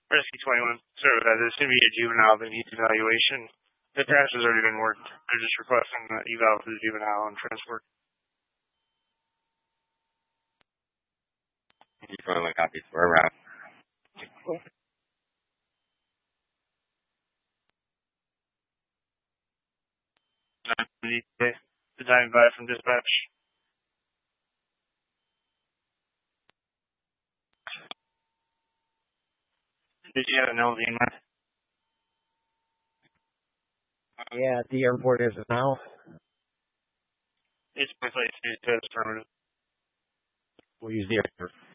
Rescue 21. Sorry about that. There's going to be a juvenile that needs evaluation. The task has already been worked. They're just requesting the eval for the juvenile on transport. You probably copies for a wrap. The time by from dispatch. Did you have an LV in mind? Yeah, at the airport is it now? It's my place to affirmative. We'll use the airport.